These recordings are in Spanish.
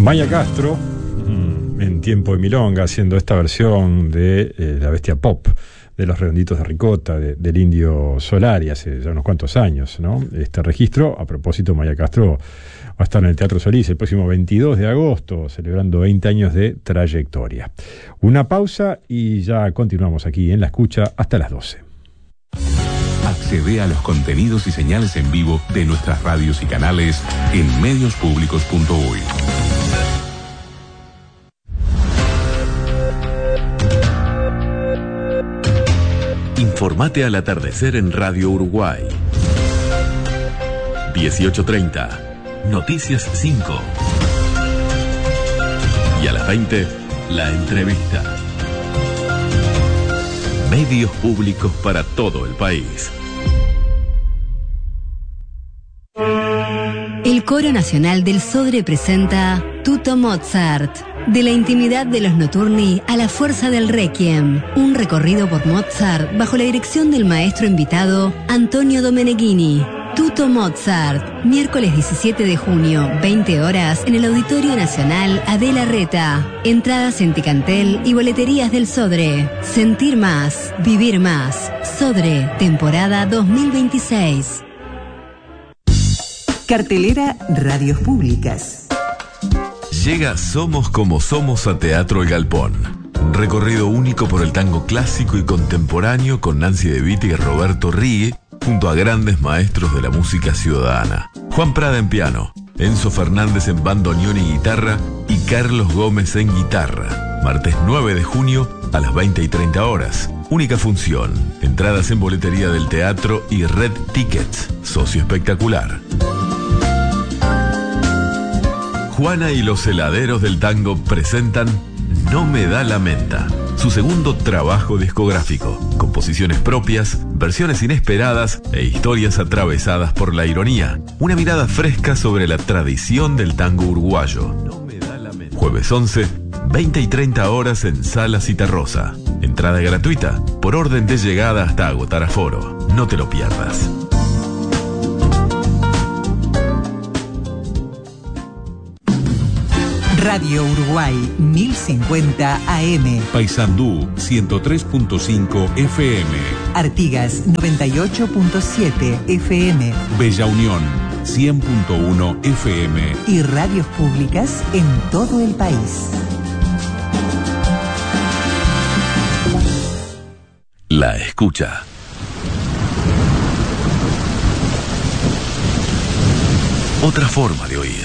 Maya Castro, en Tiempo de Milonga, haciendo esta versión de La Bestia Pop, de Los Redonditos de Ricota, del Indio Solari, hace ya unos cuantos años, ¿no? Este registro, a propósito, Maya Castro va a estar en el Teatro Solís el próximo 22 de agosto, celebrando 20 años de trayectoria. Una pausa y ya continuamos aquí en La Escucha hasta las 12. Accede a los contenidos y señales en vivo de nuestras radios y canales en mediospublicos.uy. Informate al atardecer en Radio Uruguay. 18:30, Noticias 5. Y a las 20, La Entrevista. Medios públicos para todo el país. El Coro Nacional del Sodre presenta Tutto Mozart. De la intimidad de los notturni a la fuerza del Requiem. Un recorrido por Mozart bajo la dirección del maestro invitado Antonio Domeneghini. Tutto Mozart, miércoles 17 de junio, 20 horas, en el Auditorio Nacional Adela Reta. Entradas en Ticantel y boleterías del Sodre. Sentir más, vivir más. Sodre, temporada 2026. Cartelera Radios Públicas. Llega Somos como Somos a Teatro El Galpón. Un recorrido único por el tango clásico y contemporáneo con Nancy De Vita y Roberto Righi, junto a grandes maestros de la música ciudadana. Juan Prada en piano, Enzo Fernández en bandoneón y guitarra y Carlos Gómez en guitarra. Martes 9 de junio a las 20 y 30 horas. Única función. Entradas en boletería del teatro y Red Tickets. Socio espectacular. Juana y los heladeros del tango presentan No me da la menta, su segundo trabajo discográfico. Composiciones propias, versiones inesperadas e historias atravesadas por la ironía. Una mirada fresca sobre la tradición del tango uruguayo. No me da la menta. Jueves 11, 20 y 30 horas en Sala Citarrosa. Entrada gratuita, por orden de llegada hasta agotar aforo. No te lo pierdas. Radio Uruguay 1050 AM. Paysandú 103.5 FM. Artigas 98.7 FM. Bella Unión 100.1 FM. Y radios públicas en todo el país. La Escucha. Otra forma de oír.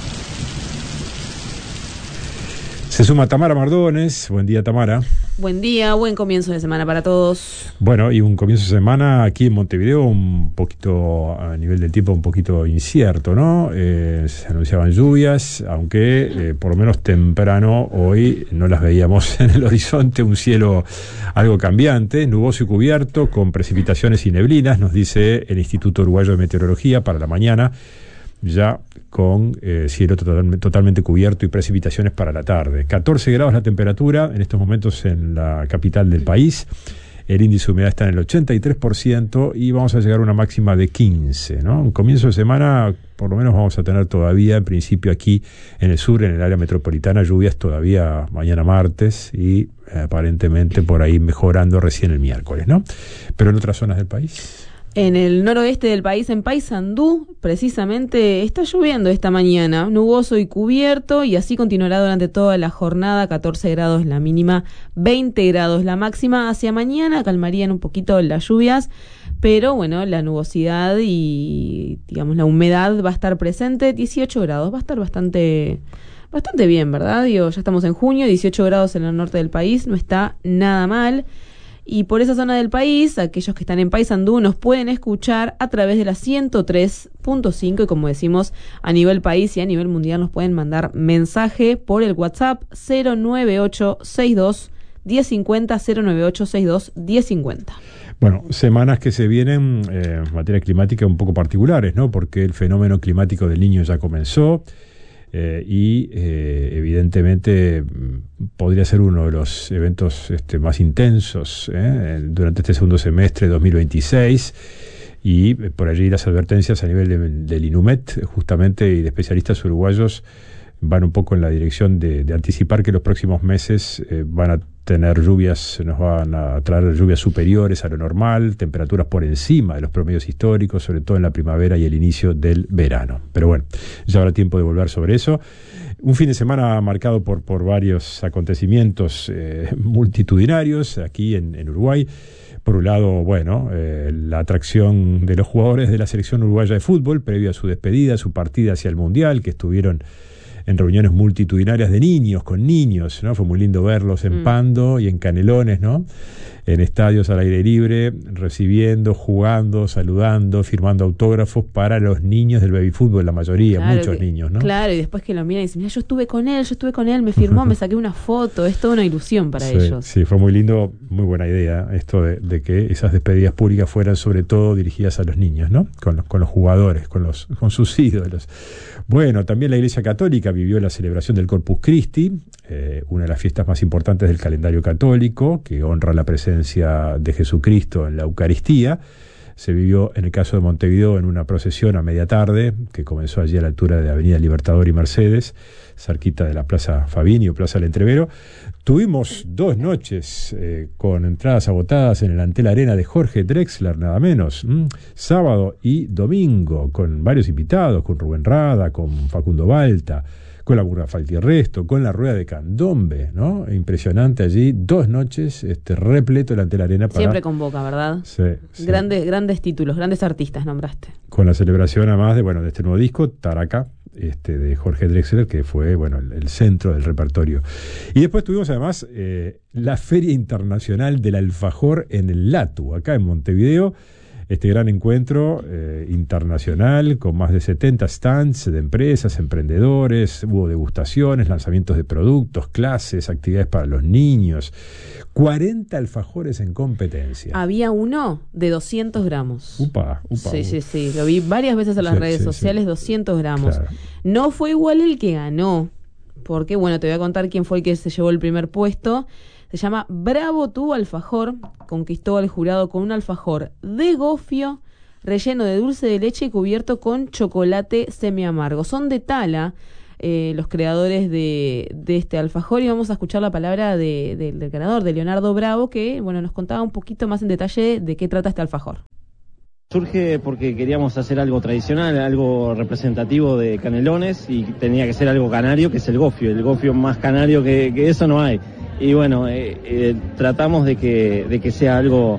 Se suma Tamara Mardones. Buen día, Tamara. Buen día, buen comienzo de semana para todos. Bueno, y un comienzo de semana aquí en Montevideo un poquito, a nivel del tiempo, un poquito incierto, ¿no? Se anunciaban lluvias, aunque por lo menos temprano hoy no las veíamos en el horizonte, un cielo algo cambiante, nuboso y cubierto, con precipitaciones y neblinas, nos dice el Instituto Uruguayo de Meteorología para la mañana, ya con cielo totalmente cubierto y precipitaciones para la tarde. 14 grados la temperatura en estos momentos en la capital del país. El índice de humedad está en el 83% y vamos a llegar a una máxima de 15, ¿no? Un comienzo de semana, por lo menos vamos a tener todavía, en principio aquí en el sur, en el área metropolitana, lluvias todavía mañana martes y aparentemente por ahí mejorando recién el miércoles, ¿no? Pero en otras zonas del país... En el noroeste del país, en Paysandú, precisamente está lloviendo esta mañana, nuboso y cubierto, y así continuará durante toda la jornada. 14 grados la mínima, 20 grados la máxima. Hacia mañana calmarían un poquito las lluvias, pero bueno, la nubosidad y digamos la humedad va a estar presente. 18 grados, va a estar bastante bien, ¿verdad? Digo, ya estamos en junio, 18 grados en el norte del país, no está nada mal. Y por esa zona del país, aquellos que están en Paysandú nos pueden escuchar a través de la 103.5 y como decimos, a nivel país y a nivel mundial nos pueden mandar mensaje por el WhatsApp 09862 1050 09862 1050. Bueno, semanas que se vienen en materia climática un poco particulares, ¿no? Porque el fenómeno climático del Niño ya comenzó. Evidentemente podría ser uno de los eventos más intensos durante este segundo semestre de 2026 y por allí las advertencias a nivel del INUMET justamente y de especialistas uruguayos van un poco en la dirección de anticipar que los próximos meses van a tener lluvias, nos van a traer lluvias superiores a lo normal, temperaturas por encima de los promedios históricos, sobre todo en la primavera y el inicio del verano. Pero bueno, ya habrá tiempo de volver sobre eso. Un fin de semana marcado por varios acontecimientos multitudinarios aquí en Uruguay. Por un lado, bueno, la atracción de los jugadores de la selección uruguaya de fútbol previo a su despedida, su partida hacia el Mundial, que estuvieron en reuniones multitudinarias de niños, con niños, ¿no? Fue muy lindo verlos en Pando y en Canelones, ¿no? En estadios al aire libre, recibiendo, jugando, saludando, firmando autógrafos para los niños del baby fútbol, la mayoría, claro, muchos niños, ¿no? Claro, y después que lo miran y dicen, mira, yo estuve con él, me firmó, me saqué una foto, es toda una ilusión para ellos. Sí, fue muy lindo, muy buena idea esto de que esas despedidas públicas fueran sobre todo dirigidas a los niños, ¿no? Con los jugadores, con sus ídolos. Bueno, también la Iglesia Católica vivió la celebración del Corpus Christi, una de las fiestas más importantes del calendario católico, que honra la presencia de Jesucristo en la Eucaristía. Se vivió en el caso de Montevideo en una procesión a media tarde, que comenzó allí a la altura de Avenida Libertador y Mercedes, cerquita de la Plaza Fabini o Plaza del Entrevero. Tuvimos 2 noches con entradas agotadas en el Antel Arena de Jorge Drexler, nada menos. Sábado y domingo, con varios invitados, con Rubén Rada, con Facundo Balta, con la Burra Faltierresto, con la Rueda de Candombe, ¿no? Impresionante allí, 2 noches, repleto el Antel Arena. Siempre convoca, ¿verdad? Sí. Grandes títulos, grandes artistas nombraste. Con la celebración además de este nuevo disco, Taraca, de Jorge Drexler, que fue, el centro del repertorio. Y después tuvimos además la Feria Internacional del Alfajor en el Latu, acá en Montevideo. Este gran encuentro internacional con más de 70 stands de empresas, emprendedores, hubo degustaciones, lanzamientos de productos, clases, actividades para los niños, 40 alfajores en competencia. Había uno de 200 gramos. Upa. Sí, lo vi varias veces en las redes sociales, 200 gramos. Claro. No fue igual el que ganó, porque te voy a contar quién fue el que se llevó el primer puesto. Se llama Bravo Tu Alfajor, conquistó al jurado con un alfajor de gofio, relleno de dulce de leche y cubierto con chocolate semiamargo. Son de Tala los creadores de este alfajor, y vamos a escuchar la palabra del creador, de Leonardo Bravo, que nos contaba un poquito más en detalle de qué trata este alfajor. Surge porque queríamos hacer algo tradicional, algo representativo de Canelones, y tenía que ser algo canario, que es el gofio más canario que eso no hay. Y tratamos de que sea algo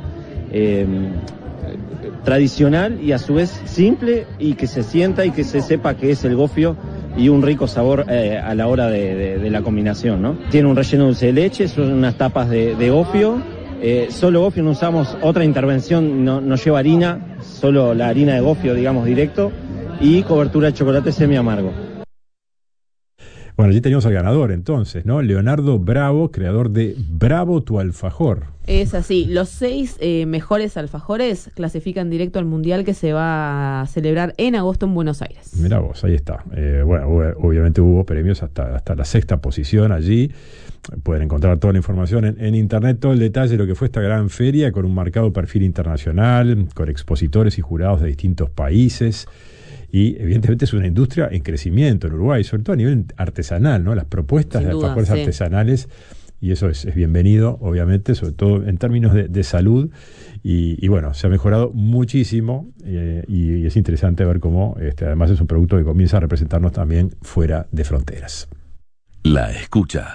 tradicional y a su vez simple, y que se sienta y que se sepa que es el gofio, y un rico sabor a la hora de la combinación, ¿no? Tiene un relleno de dulce de leche, son unas tapas de gofio, solo gofio, no usamos otra intervención, no lleva harina, solo la harina de gofio, directo, y cobertura de chocolate semiamargo. Bueno, allí teníamos al ganador entonces, ¿no? Leonardo Bravo, creador de Bravo Tu Alfajor. Es así, los 6 mejores alfajores clasifican directo al Mundial, que se va a celebrar en agosto en Buenos Aires. Mirá vos, ahí está. Obviamente hubo premios hasta la 6ª posición allí. Pueden encontrar toda la información en internet, todo el detalle de lo que fue esta gran feria, con un marcado perfil internacional, con expositores y jurados de distintos países. Y evidentemente es una industria en crecimiento en Uruguay, sobre todo a nivel artesanal, ¿no? Las propuestas de alfajores artesanales, y eso es bienvenido, obviamente, sobre todo en términos de salud, y se ha mejorado muchísimo, y es interesante ver cómo además es un producto que comienza a representarnos también fuera de fronteras. La escucha.